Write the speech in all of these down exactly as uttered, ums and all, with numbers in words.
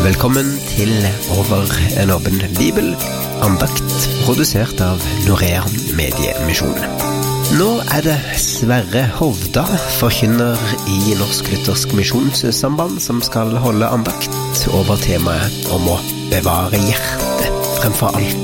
Velkommen til Over en åpen bibel, andakt produsert av Norea Mediemisjon. Nå er det Sverre Hovda, forkynner i Norsk Luthersk Misjonssamband, som skal holde andakt over temaet om å bevare hjertet fremfor alt.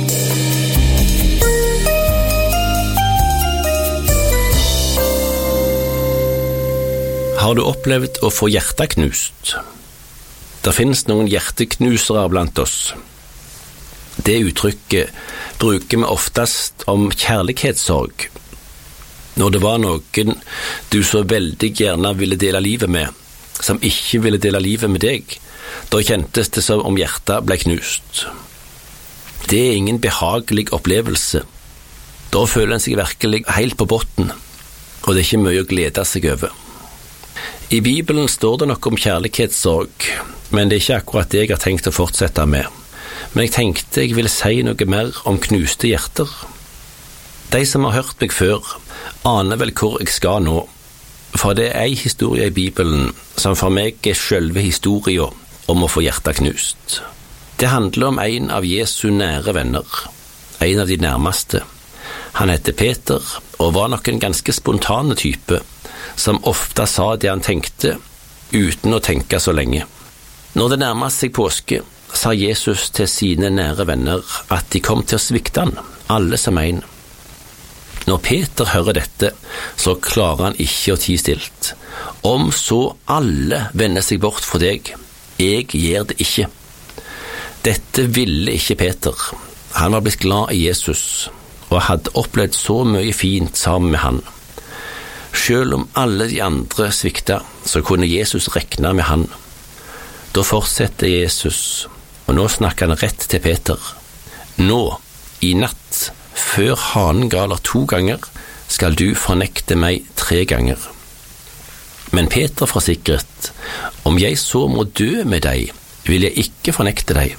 Har du opplevd å få hjertet knust? Det finnes noen hjerteknusere blant oss. Det uttrykket bruker vi oftest om kjærlighetssorg. Når det var noen du så veldig gjerne ville dele livet med, som ikke ville dele livet med deg, da kjentes det som om hjertet ble knust. Det er ingen behagelig opplevelse. Da føler en seg virkelig helt på botten, og det er ikke mye å glede seg over. I Bibelen står det nok om kjærlighetssorg, men det er ikke akkurat det jeg har tenkt å fortsette med. Men jeg tenkte jeg ville si noe mer om knuste hjerter. De som har hørt meg før, aner vel hvor jeg skal nå, for det er en historie i Bibelen som for meg er selve historien om å få hjertet knust. Det handler om en av Jesu nære venner, en av de nærmeste. Han heter Peter, og var nok en ganske spontane type, som ofte sa det han tenkte, uten å tenke så lenge. Når det nærmet seg påske, sa Jesus til sine nære venner at de kom til å svikte han, alle som en. Når Peter hører dette, så klarer han ikke å tie stilt. Om så alle vender seg bort fra deg, jeg gjør det ikke. Dette ville ikke Peter. Han var blitt glad i Jesus, og hadde opplevd så mye fint sammen med han. Selv om alle de andre svikta, så kunne Jesus rekne med han. Da fortsetter Jesus, og nå snakker han rett til Peter. Nå, i natt, før hanen galer to ganger, skal du fornekte meg tre ganger. Men Peter forsikret, om jeg så må dø med deg, vil jeg ikke fornekte deg.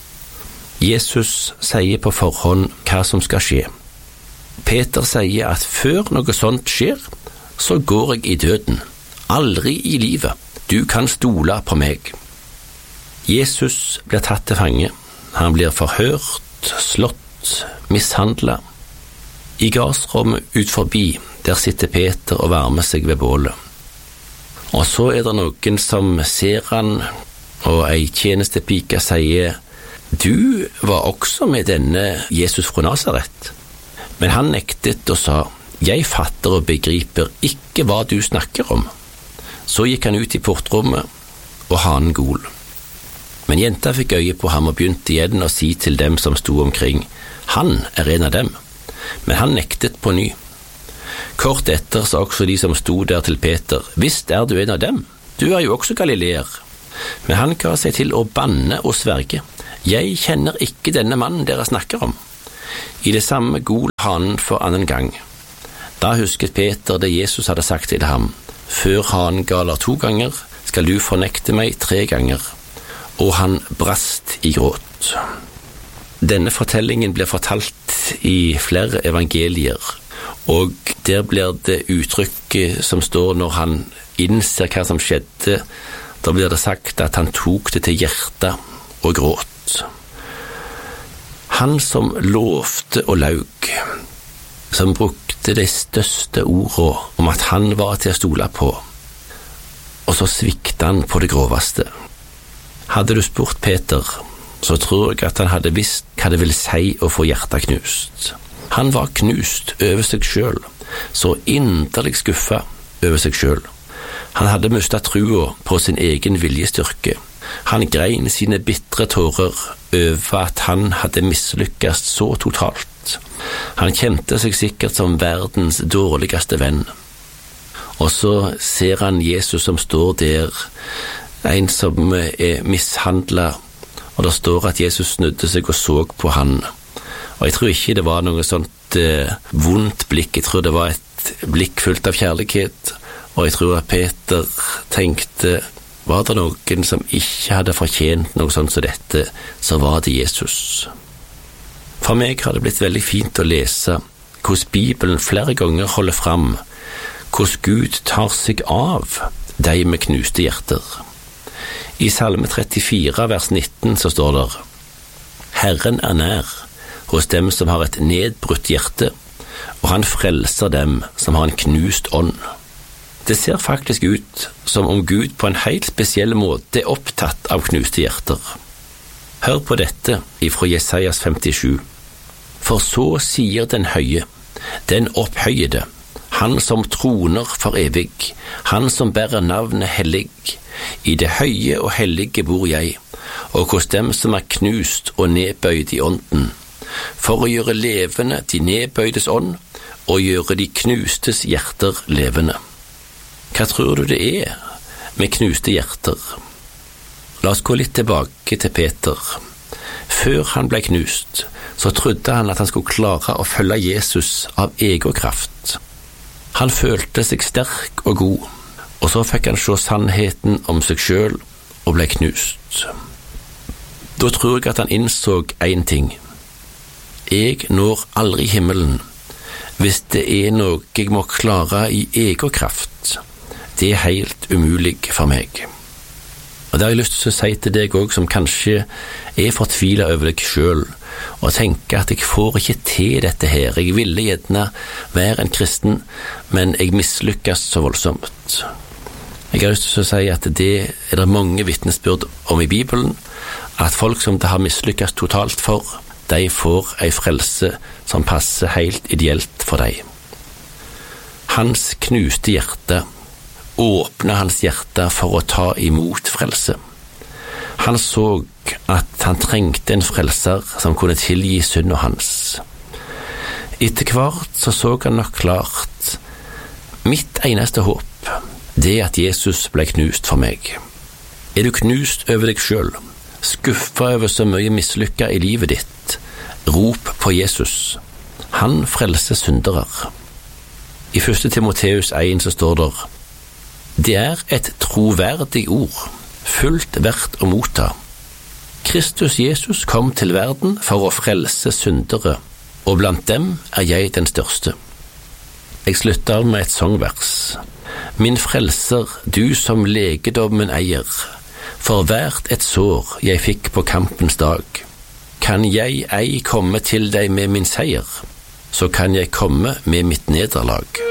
Jesus sier på forhånd hva som skal skje. Peter sier at før noe sånt skjer, så går jeg i døden, aldri i livet. Du kan stole på meg. Jesus blir tatt til fange. Han blir forhørt, slått, mishandlet. I garsrommet ut forbi, der sitter Peter og varmer seg ved bålet. Og så er det noen som ser han, og ei tjenestepike sier, du var også med denne Jesus fra Nazaret. Men han nektet og sa, jeg fatter og begriper ikke hva du snakker om. Så gikk han ut i portrommet, og hanen gol. Men jenta fikk øye på ham og begynte igjen å si til dem som sto omkring, han er en av dem. Men han nektet på ny. Kort etter sa også de som sto der til Peter, visst er du en av dem, du er jo også galileer. Men han ga seg til å banne og sverge, jeg kjenner ikke denne mannen dere snakker om. I det samme gol hanen for annen gang. Da husket Peter det Jesus hadde sagt til ham, før hanen galer to ganger, skal du fornekte meg tre ganger. Og han brast i gråt. Denne fortellingen blir fortalt i flere evangelier, og der blir det uttrykket som står når han innser hva som skjedde, da blir det sagt at han tok det til hjertet og gråt. Han som lovte og laug, som brukte de største ordene om at han var til å stole på, og så svikte han på det groveste. Hadde du spurt Peter, så tror jeg at han hadde visst hva det vil si å få hjertet knust. Han var knust over seg selv, så inderlig skuffa over seg selv. Han hadde mistet trua på sin egen viljestyrke. Han grein sine bittre tårer over at han hadde mislykkes så totalt. Han kjente seg sikkert som verdens dårligste venn. Og så ser han Jesus som står der, en som er mishandlet, og det står at Jesus snudde seg og så på han. Og jeg tror ikke det var noe sånt eh, vondt blikk, jeg tror det var et blikk fullt av kjærlighet, og jeg tror at Peter tenkte, var det noen som ikke hadde fortjent noe sånt som dette, så var det Jesus. For meg har det blitt veldig fint å lese hvordan Bibelen flere ganger holder fram, hvordan Gud tar seg av de med knuste hjerter. I Salme trettifire, vers nitten, så står det: Herren er nær hos dem som har et nedbrutt hjerte, og han frelser dem som har en knust ånd. Det ser faktisk ut som om Gud på en helt spesiell måte er opptatt av knuste hjerter. Hør på dette ifra Jesajas femtisju. For så sier den høye, den opphøyede, han som troner for evig, han som bærer navnet hellig. I det høye og hellige bor jeg, og hos dem som er knust og nedbøyd i ånden, for å gjøre levende de nedbøydes ånd, og gjøre de knustes hjerter levende. Hva tror du det er med knuste hjerter? La oss gå litt tilbake til Peter. Før han ble knust, så trodde han at han skulle klare å følge Jesus av egen kraft. Han følte seg sterk og god, og så fikk han se sannheten om seg selv og ble knust. Da tror jeg at han innså en ting. Jeg når aldri himmelen hvis det er noe jeg må klare i egen kraft. Det er helt umulig for meg. Og det har jeg lyst til å si til deg også, som kanskje er fortvilet over deg selv, og tenker at jeg får ikke til dette her. Jeg ville gjerne være en kristen, men jeg mislykkes så voldsomt. Jeg har lyst til å si at det er det mange vitnesbyrd om i Bibelen, at folk som det har mislykkes totalt for, de får ei frelse som passer helt ideelt for deg. Hans knuste hjerte åpnet hans hjerte for å ta imot frelse. Han så at han trengte en frelser som kunne tilgi synden hans. Etter hvert så så han nok klart, mitt eneste håp, det er at Jesus ble knust for meg. Er du knust over deg selv, skuffa over så mye mislykka i livet ditt, rop på Jesus. Han frelser syndere. I første Timoteus en så står det: Det er et troverdig ord, fullt verdt å motta. Kristus Jesus kom til verden for å frelse syndere, og blant dem er jeg den største. Jeg slutter med et sangvers. Min frelser, du som legedommen eier, for hvert et sår jeg fikk på kampens dag. Kan jeg ei komme til deg med min seier, så kan jeg komme med mitt nederlag.